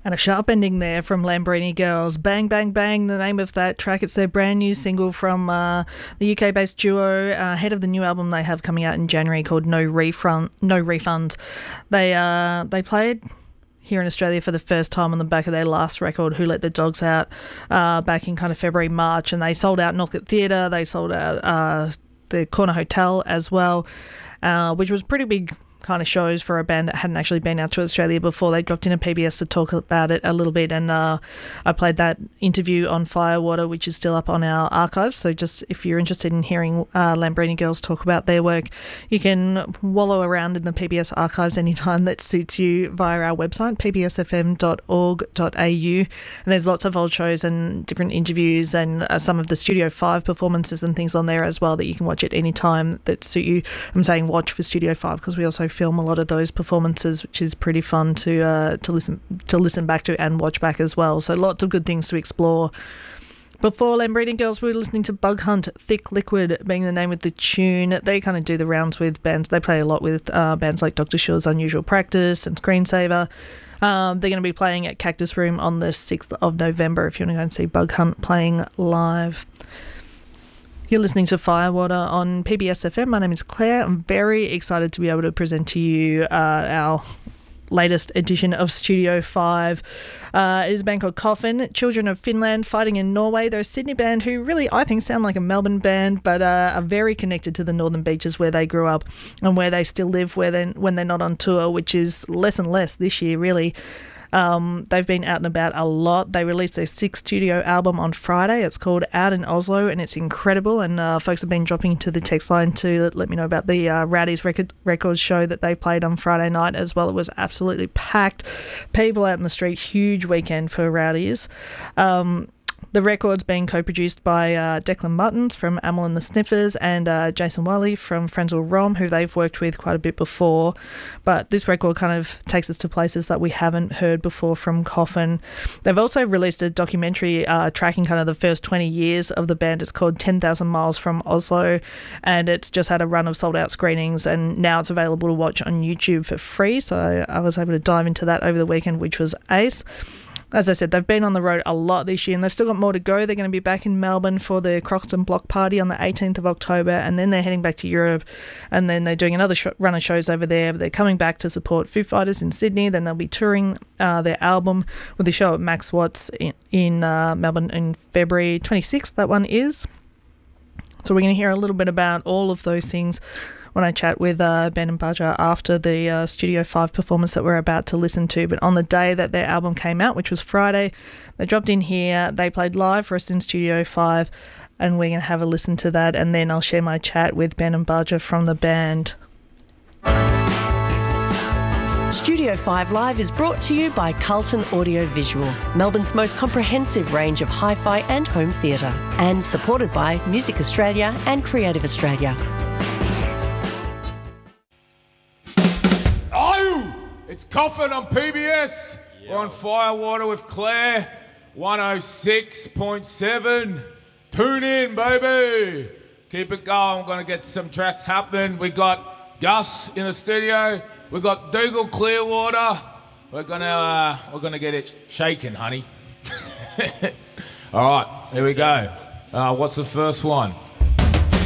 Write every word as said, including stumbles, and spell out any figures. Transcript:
And a sharp ending there from Lambrini Girls. Bang, Bang, Bang, the name of that track. It's their brand new single from uh, the U K-based duo, uh, ahead of the new album they have coming out in January called No Refund. No Refund. They uh, they played here in Australia for the first time on the back of their last record, Who Let the Dogs Out, uh, back in kind of February, March, and they sold out Northcote Theatre. They sold out uh, the Corner Hotel as well, uh, which was pretty big kind of shows for a band that hadn't actually been out to Australia before. They dropped in a P B S to talk about it a little bit, and uh, I played that interview on Firewater, which is still up on our archives. So just if you're interested in hearing uh, Lambrini Girls talk about their work, you can wallow around in the P B S archives anytime that suits you via our website, p b s f m dot org dot a u. And there's lots of old shows and different interviews and uh, some of the Studio five performances and things on there as well that you can watch at any time that suit you. I'm saying watch for Studio five because we also film a lot of those performances, which is pretty fun to uh, to listen to listen back to and watch back as well. So lots of good things to explore. Before Lambrini Girls, we were listening to Bug Hunt, Thick Liquid being the name of the tune. They kind of do the rounds with bands. They play a lot with uh, bands like Doctor Shaw's Unusual Practice and Screensaver. Um, they're going to be playing at Cactus Room on the sixth of November if you want to go and see Bug Hunt playing live. You're listening to Firewater on P B S F M. My name is Claire. I'm very excited to be able to present to you uh, our latest edition of Studio five. Uh, it is a band called Coffin, Children of Finland fighting in Norway. They're a Sydney band who really, I think, sound like a Melbourne band, but uh, are very connected to the Northern Beaches where they grew up and where they still live where they when they're not on tour, which is less and less this year, really. Um, they've been out and about a lot. They released their sixth studio album on Friday. It's called Out in Oslo, and it's incredible. And uh, folks have been dropping into the text line to let me know about the uh, Rowdy's record records show that they played on Friday night as well. It was absolutely packed. People out in the street. Huge weekend for Rowdy's. Um, The record's being co-produced by uh, Declan Muttons from Amel and the Sniffers and uh, Jason Wally from Frenzal Rom, who they've worked with quite a bit before. But this record kind of takes us to places that we haven't heard before from Coffin. They've also released a documentary uh, tracking kind of the first twenty years of the band. It's called ten thousand miles from Oslo, and it's just had a run of sold-out screenings, and now it's available to watch on YouTube for free. So I was able to dive into that over the weekend, which was ace. As I said, they've been on the road a lot this year and they've still got more to go. They're going to be back in Melbourne for the Croxton Block Party on the eighteenth of October, and then they're heading back to Europe, and then they're doing another sh- run of shows over there. But they're coming back to support Foo Fighters in Sydney. Then they'll be touring uh, their album with the show at Max Watts in, in uh, Melbourne in February twenty-sixth, that one is. So we're going to hear a little bit about all of those things when I chat with uh, Ben and Budger after the uh, Studio five performance that we're about to listen to. But on the day that their album came out, which was Friday, they dropped in here, they played live for us in Studio five, and we're going to have a listen to that, and then I'll share my chat with Ben and Budger from the band. Studio five Live is brought to you by Carlton Audio Visual, Melbourne's most comprehensive range of hi-fi and home theatre, and supported by Music Australia and Creative Australia. It's Coffin on P B S. Yep. We're on Firewater with Claire, one oh six point seven. Tune in, baby. Keep it going. We're going to get some tracks happening. We got Gus in the studio. We got Dougal Clearwater. We're gonna uh, we're gonna get it shaking, honey. All right, here we go. Uh, what's the first one?